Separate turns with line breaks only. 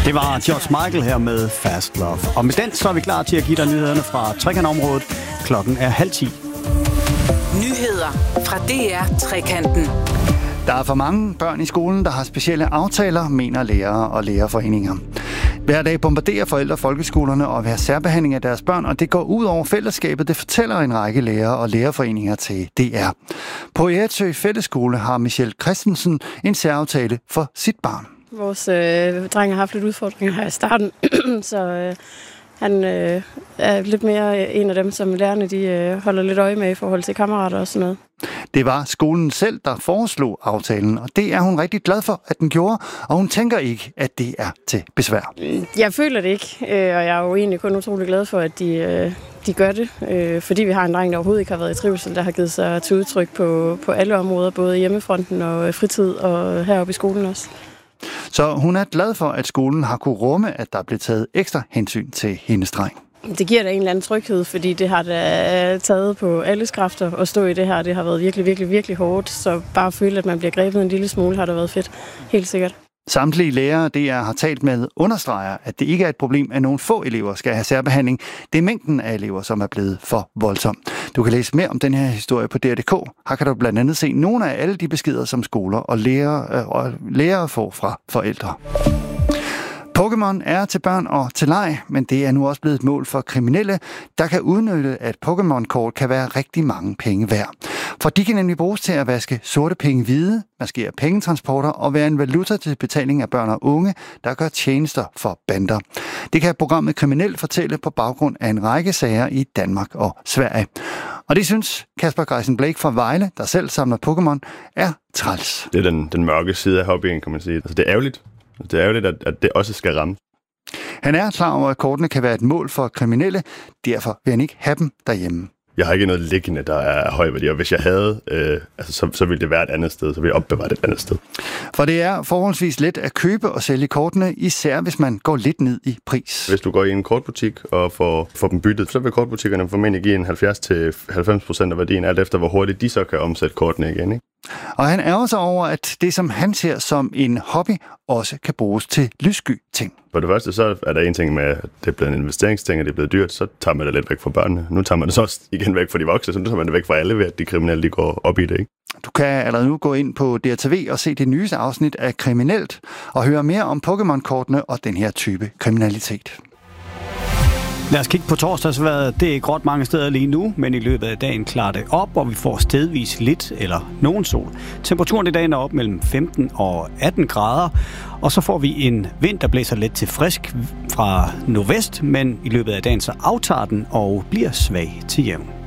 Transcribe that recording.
Det var George Michael her med Fast Love. Og med den så er vi klar til at give dig nyhederne fra Trekantområdet. Klokken er 9:30.
Nyheder fra DR Trekanten.
Der er for mange børn i skolen, der har specielle aftaler, mener lærere og lærerforeninger. Hver dag bombarderer forældre folkeskolerne og vil have særbehandling af deres børn, og det går ud over fællesskabet, det fortæller en række lærere og lærerforeninger til DR. På Eretsø Fællesskole har Michelle Christensen en særaftale for sit barn.
Vores dreng har haft lidt udfordringer her i starten, så han er lidt mere en af dem, som lærerne de holder lidt øje med i forhold til kammerater og sådan noget.
Det var skolen selv, der foreslog aftalen, og det er hun rigtig glad for, at den gjorde, og hun tænker ikke, at det er til besvær.
Jeg føler det ikke, og jeg er jo egentlig kun utrolig glad for, at de gør det, fordi vi har en dreng, der overhovedet ikke har været i trivsel, der har givet sig til udtryk på alle områder, både hjemmefronten og fritid og heroppe i skolen også.
Så hun er glad for, at skolen har kunne rumme, at der blev taget ekstra hensyn til hendes dreng.
Det giver da en eller anden tryghed, fordi det har da taget på alles kræfter at stå i det her. Det har været virkelig, virkelig, virkelig hårdt, så bare at føle, at man bliver grebet en lille smule, har da været fedt. Helt sikkert.
Samtlige lærere, det jeg har talt med, understreger, at det ikke er et problem, at nogle få elever skal have særbehandling. Det er mængden af elever, som er blevet for voldsom. Du kan læse mere om den her historie på DR.dk. Her kan du blandt andet se nogle af alle de beskeder, som skoler og lærere får fra forældre. Pokémon er til børn og til leg, men det er nu også blevet et mål for kriminelle, der kan udnytte, at Pokémon-kort kan være rigtig mange penge værd. For de kan nemlig bruges til at vaske sorte penge hvide, maskere pengetransporter og være en valuta til betaling af børn og unge, der gør tjenester for bander. Det kan programmet Kriminelt fortælle på baggrund af en række sager i Danmark og Sverige. Og det synes Kasper Greisen Blake fra Vejle, der selv samler Pokémon, er træls.
Det er den mørke side af hobbyen, kan man sige. Altså, det er ærgerligt. Det er ærgerligt, at det også skal ramme.
Han er klar over, at kortene kan være et mål for kriminelle, derfor vil han ikke have dem derhjemme.
Jeg har ikke noget liggende, der er høj værdi, og hvis jeg havde, så ville det være et andet sted, så ville jeg opbevare det et andet sted.
For det er forholdsvis let at købe og sælge kortene, især hvis man går lidt ned i pris.
Hvis du går i en kortbutik og får dem byttet, så vil kortbutikkerne formentlig give en 70-90% af værdien, alt efter hvor hurtigt de så kan omsætte kortene igen, ikke?
Og han ærger sig over, at det, som han ser som en hobby, også kan bruges til lyssky ting.
For det første, så er der en ting med, at det er blevet en investeringsting, og det er blevet dyrt, så tager man det lidt væk fra børnene. Nu tager man det så også igen væk fra de voksne, så nu tager man det væk fra alle ved, at de kriminelle de går op i det, ikke?
Du kan allerede nu gå ind på DRTV og se det nyeste afsnit af Kriminelt, og høre mere om Pokémon-kortene og den her type kriminalitet.
Lad os kigge på torsdagsvejret. Det er gråt mange steder lige nu, men i løbet af dagen klarer det op, og vi får stedvis lidt eller nogen sol. Temperaturen i dagen er op mellem 15 og 18 grader, og så får vi en vind, der blæser lidt til frisk fra nordvest, men i løbet af dagen så aftager den og bliver svag til jævn.